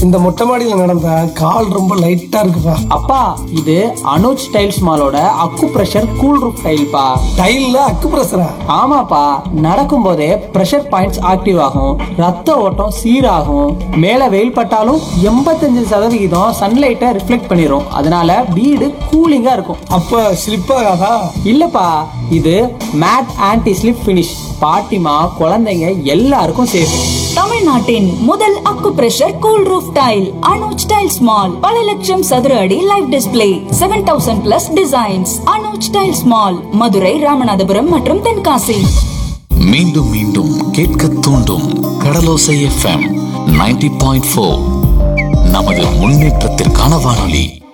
இந்த மொட்டை மாடியில நடந்தா கால் ரொம்ப லைட்டா இருக்குப்பா. அப்பா இது அனுஜ் டைல்ஸ் மாலோட அக்கு பிரஷர் கூல் ரூஃப் டைல்ப்பா. டைல்ல அக்கு பிரஷரா? ஆமாப்பா, நடக்கும் போதே பிரஷர் பாயிண்ட்ஸ் ஆக்டிவ் ஆகும், ரத்த ஓட்டம் சீராகும், மேல வெயில் பட்டாலும் 85% சன்லைட்டை ரிஃப்ளெக்ட் பண்ணிரும். அதனால வீடு கூலிங்கா இருக்கும். அப்ப ஸ்லிப் ஆகாதா? இல்லப்பா, இது மேட் ஆன்டி ஸ்லிப் ஃபினிஷ். பாட்டிமா குழந்தைங்க எல்லாருக்கும் சேஃப். தமிழ்நாட்டின் முதல் அக்கு pressure cool roof tail Anuj tiles mall. பல லட்சம் சதுர அடி live display, 7000 plus designs. Anuj tiles mall, Madurai, Ramanathapuram மற்றும் தென்காசி. மீண்டும் மீண்டும் கேட்க தூண்டும் கடலோசை FM 90.4 நமது முன்னேற்றத்திற்கான வானொலி.